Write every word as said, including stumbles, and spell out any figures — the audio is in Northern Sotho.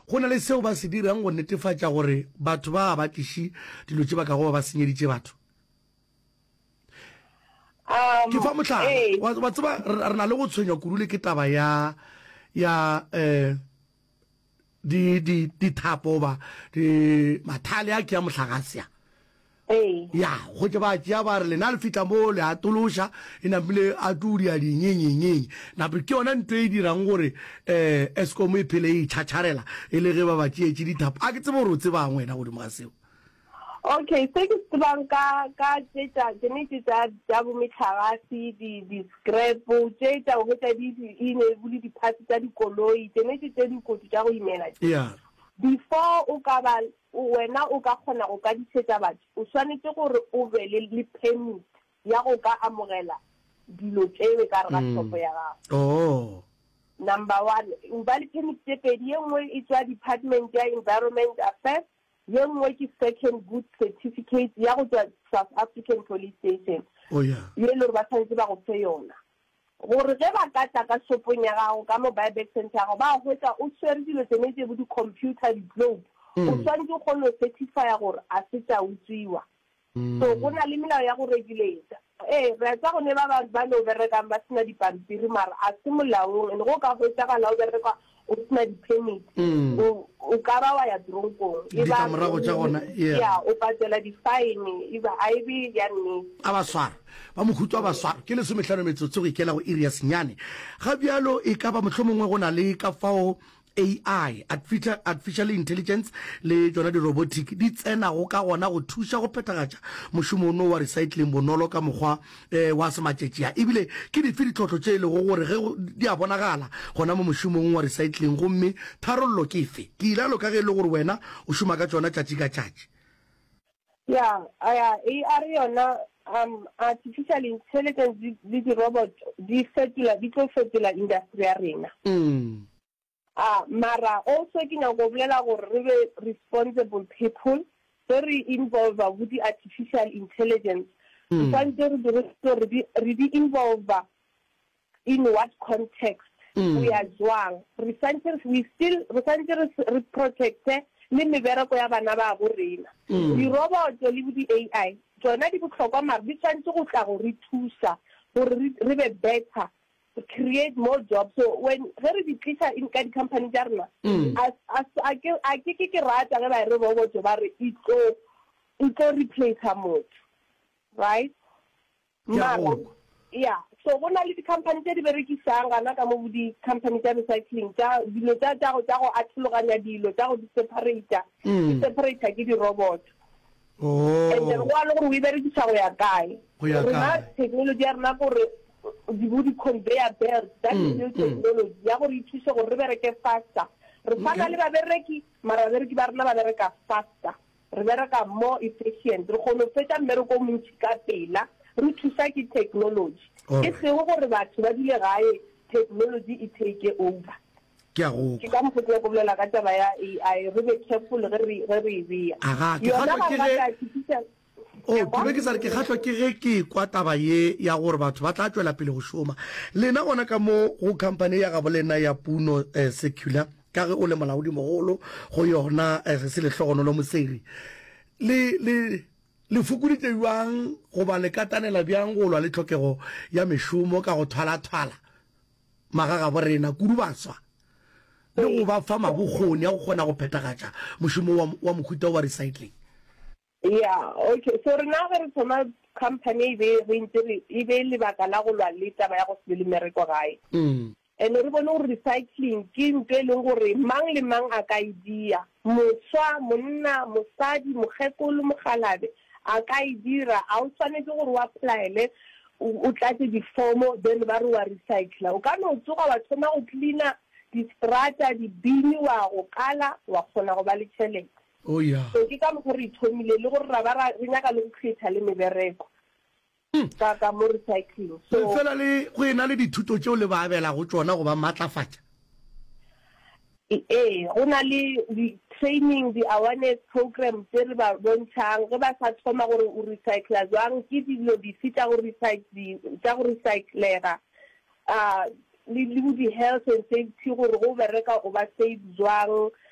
go na le seo ba se dirang go netefatsa gore batho ba ba tlishi dilo tse ba ka go ba senyeditse batho um ke fa motlhala wa tseba re na le go tshwenya kurule ke taba ya ya eh di di di thapo ba di mathale a ke ya motlhagasya eh ya go tse ba tja ba re lena le fitla mo le atolosha ina bile a tudi ya di nyenyenye na be ke ona ntwe e dirang gore eh Eskom e phele e tšhatšharela e le ge ba ba tšeetse di thapo a ke tsebo re tseba ngwena go di maseo. Okay, se ke tsebang ka ka tsetsa tsene tsetsa tsa bo metlhagasi di di scrap tsetsa go tsa di ine bule di parts tsa dikoloi tsene tse di kotsi tsa go imela. Yeah. Before o ka ba wena o ka kgona go ka ditsetsa batho o tshwanetse gore o be le permit ya go ka amogela dilo tseo ka re ga shopo ya gago. Oh. Number one, o ba le permit tse pedi e nngwe e tswa Department ya Environment Affairs young work second good certificate ya go tswa South African Police Station. Oh yeah. Ye le ba tshwanetse ba go fe yona. Gore ge ba ka tla ka shopong ya gago ka mobile bank center go ba go tla o tsere dilo tsene tse bo di computer di globe. O tshwanetse go no certify gore a se tsa utsiwa. So go na le melao ya go regulate. Eh re tsa go ne ba ba ba no bereka ba sina dipampiri mara a se molaong ene go ka go tsa ka la o bereka o sina di permit o o ka ba wa ya dronkong e ba morago tsa gona ya o patela di fine e ba I B ya nne aba swara ba mokhutwa ba swara ke le semehlano metsotso go ikela go area senyane ga bjalo e ka ba mohlomongwe go na le ka fao A I artificial artificial intelligence le tsona di robotic di tsena go ka gona go thuša go phethagatša mošomo no wa recycling bonolo ka mokgwa eh wa sematšetšea ebile ke di fe ditlhotlo tše le go gore ge di a bonagala gona mo mošomong wa recycling gomme tharollo ke fe ke ilalo ka ge le gore wena o šoma ka tsona tšatši ka tšatši ya aya A R yona um artificial intelligence di di robot di fetola di tlo fetola industry ya rena mm Ah, mara also ke na go bolela gore re be responsible people very involved with the artificial intelligence. Mm. Re be re be involved in what context Mm. we are doing. Researchers we still researchers re protect le mebereko ya bana ba bo rena. Di robot le di A I tsona di botlhokwa mara di tshwanetse go tla go re thusa gore re be better to create more jobs. So when there is a teacher in kind company jarna as as I ke I ke ke rata ga ba re robot ba re it go it go replace her mode, right? Yeah, Mara, yeah. So when all the company tse di berekisang ana ka mo di company tsa recycling tsa dilo tsa tsa go tsa go atlhoganya dilo tsa go separator di separator ke di robot. Oh. And then wa lo go we berekisa go ya kae? Go ya kae? Technology ya rena gore di body conveyor belt that is new technology ya go re thusa gore re bereke faster re fana le ba bereki mara bereki ba rena ba bereka faster re bereka more efficient re kgone fetsa mmereko montsi ka pela re thusa ke technology ke sego gore batho ba dile gae technology e take over ke a go ke ka motho go bolela ka taba ya A I re be careful ge re ge re bia aga ke ga ke Oh, ke be ke sa re ke gatlwa ke ge ke kwa taba ye ya gore batho ba tla tswela pele go šoma lena gona ka mo go company ya gabo lena ya Puno eh, Secular ka ge o le molaodi mogolo go yona eh, se le hlogono lo moseri le le le fukuditse jwang go ba le katanela bjang go lwa le tlhokego ya mešomo ka go thwala thwala magaga bo rena kudu baswa le go ba fa mabokgoni ya go kgona go phethagatša mošomo wa wa mohuta wa recycling. Yeah, okay. So now there is some company they they they le baka la go lwa le taba ya go se le mereko gae. Mm. And re bona gore recycling ke ntwe le gore mang le mang a ka idea. Motswa, monna, mosadi, mogekolo, mogalabe a ka idira a o tshwanetse gore wa apply o tlatse di formo then ba re wa recycler. O ka no tsoga wa tsoma go cleaner di strata di bini wa go kala wa khona go ba le tšhelete. Oh yeah. So ke ka mo re ithomile le gore ra ba ra re nyaka le go create le mebereko ka ka mo recycling. So fela le go ena le dithuto tšeo le ba abela go tsona go ba matlafatša eh go na le di training di awareness program tse re ba bontshang ge ba sa thoma gore o recycler jwang ke dilo di fita go recycle tsa go recyclera ah le le di health and safety gore go bereka o ba safe jwang